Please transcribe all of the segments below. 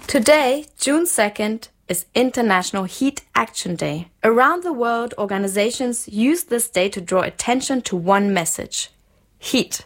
Today, June 2nd, is International Heat Action Day. Around the world, organizations use this day to draw attention to one message: heat.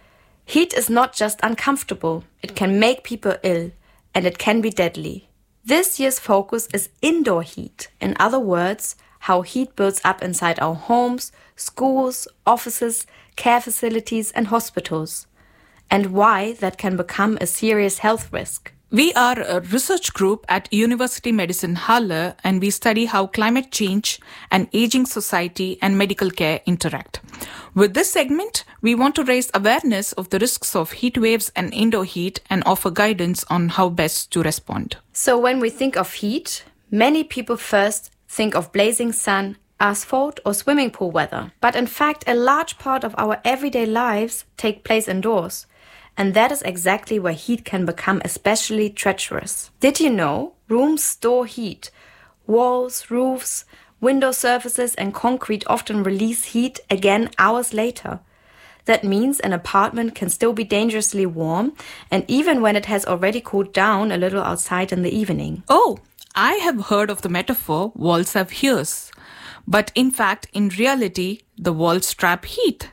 Heat is not just uncomfortable, it can make people ill, and it can be deadly. This year's focus is indoor heat. In other words, how heat builds up inside our homes, schools, offices, care facilities, and hospitals, and why that can become a serious health risk. We are a research group at University Medicine Halle, and we study how climate change, an aging society, and medical care interact. With this segment, we want to raise awareness of the risks of heat waves and indoor heat and offer guidance on how best to respond. So when we think of heat, many people first think of blazing sun, asphalt, or swimming pool weather. But in fact, a large part of our everyday lives take place indoors. And that is exactly where heat can become especially treacherous. Did you know rooms store heat? Walls, roofs, window surfaces, and concrete often release heat again hours later. That means an apartment can still be dangerously warm, and even when it has already cooled down a little outside in the evening. Oh, I have heard of the metaphor, walls have ears. But in fact, in reality, the walls trap heat.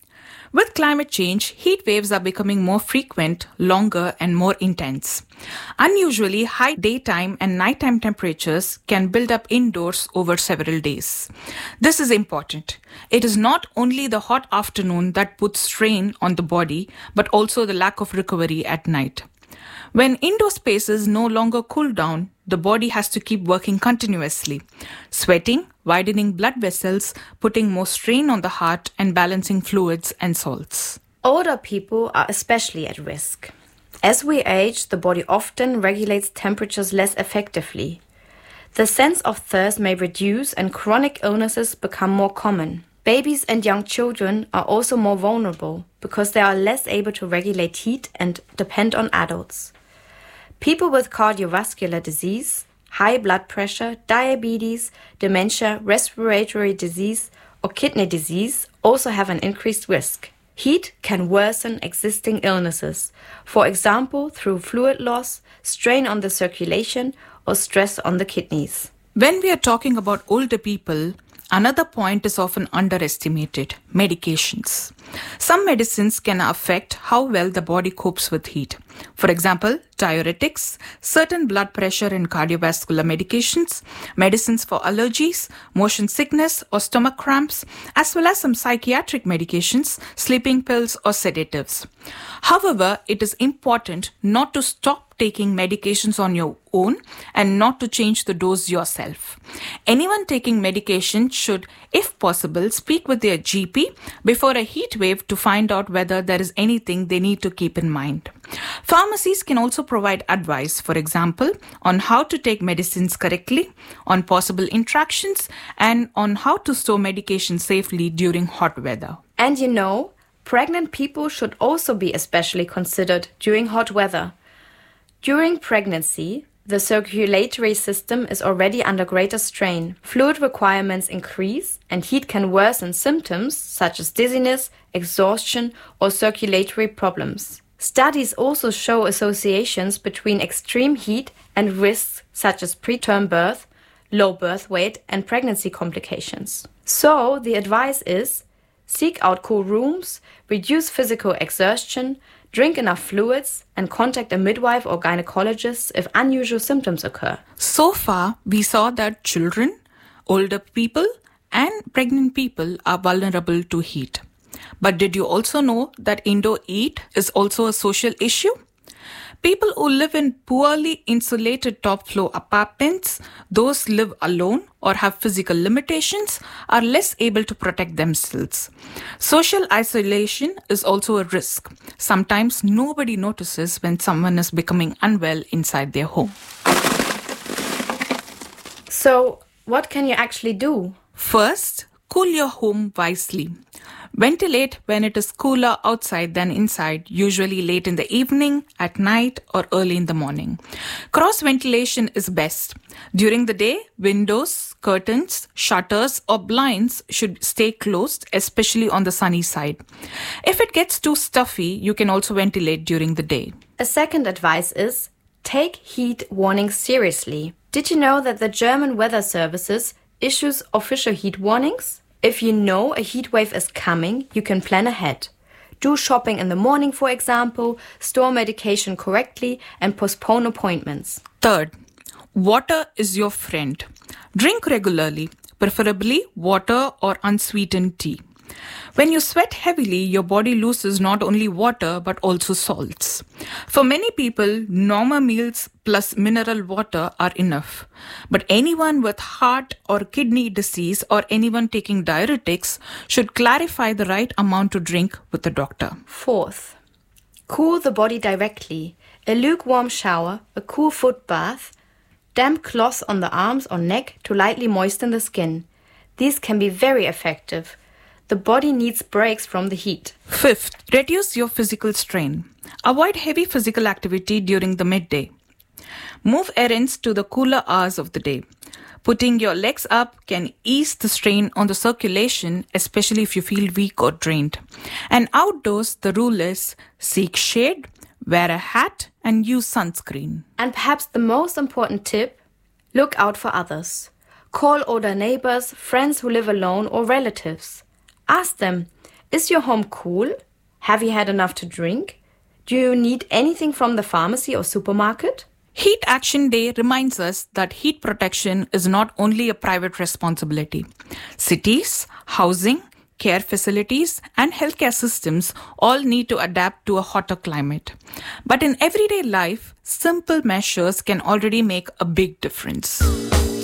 With climate change, heat waves are becoming more frequent, longer, and more intense. Unusually high daytime and nighttime temperatures can build up indoors over several days. This is important. It is not only the hot afternoon that puts strain on the body, but also the lack of recovery at night. When indoor spaces no longer cool down, the body has to keep working continuously, sweating, widening blood vessels, putting more strain on the heart, and balancing fluids and salts. Older people are especially at risk. As we age, the body often regulates temperatures less effectively. The sense of thirst may reduce and chronic illnesses become more common. Babies and young children are also more vulnerable because they are less able to regulate heat and depend on adults. People with cardiovascular disease, high blood pressure, diabetes, dementia, respiratory disease, or kidney disease also have an increased risk. Heat can worsen existing illnesses, for example, through fluid loss, strain on the circulation, or stress on the kidneys. When we are talking about older people, another point is often underestimated: medications. Some medicines can affect how well the body copes with heat. For example, diuretics, certain blood pressure and cardiovascular medications, medicines for allergies, motion sickness or stomach cramps, as well as some psychiatric medications, sleeping pills or sedatives. However, it is important not to stop taking medications on your own and not to change the dose yourself. Anyone taking medication should, if possible, speak with their GP before a heat wave to find out whether there is anything they need to keep in mind. Pharmacies can also provide advice, for example, on how to take medicines correctly, on possible interactions, and on how to store medication safely during hot weather. And you know, pregnant people should also be especially considered during hot weather. During pregnancy, the circulatory system is already under greater strain. Fluid requirements increase, and heat can worsen symptoms such as dizziness, exhaustion, or circulatory problems. Studies also show associations between extreme heat and risks such as preterm birth, low birth weight, and pregnancy complications. So, the advice is: seek out cool rooms, reduce physical exertion, drink enough fluids, and contact a midwife or gynecologist if unusual symptoms occur. So far, we saw that children, older people, and pregnant people are vulnerable to heat. But did you also know that indoor heat is also a social issue? People who live in poorly insulated top-floor apartments, those live alone or have physical limitations, are less able to protect themselves. Social isolation is also a risk. Sometimes nobody notices when someone is becoming unwell inside their home. So, what can you actually do? First, cool your home wisely. Ventilate when it is cooler outside than inside, usually late in the evening, at night, or early in the morning. Cross ventilation is best. During the day, windows, curtains, shutters, or blinds should stay closed, especially on the sunny side. If it gets too stuffy, you can also ventilate during the day. A second advice is: Take heat warnings seriously. Did you know that the German Weather Services issues official heat warnings? If you know a heat wave is coming, you can plan ahead. Do shopping in the morning, for example, store medication correctly, and postpone appointments. Third, water is your friend. Drink regularly, preferably water or unsweetened tea. When you sweat heavily, your body loses not only water but also salts. For many people, normal meals plus mineral water are enough. But anyone with heart or kidney disease or anyone taking diuretics should clarify the right amount to drink with a doctor. Fourth, cool the body directly. A lukewarm shower, a cool foot bath, damp cloths on the arms or neck to lightly moisten the skin. These can be very effective. The body needs breaks from the heat. Fifth, reduce your physical strain. Avoid heavy physical activity during the midday. Move errands to the cooler hours of the day. Putting your legs up can ease the strain on the circulation, especially if you feel weak or drained. And outdoors, the rule is seek shade, wear a hat, and use sunscreen. And perhaps the most important tip, look out for others. Call older neighbors, friends who live alone, or relatives. Ask them, is your home cool? Have you had enough to drink? Do you need anything from the pharmacy or supermarket? Heat Action Day reminds us that heat protection is not only a private responsibility. Cities, housing, care facilities, and healthcare systems all need to adapt to a hotter climate. But in everyday life, simple measures can already make a big difference.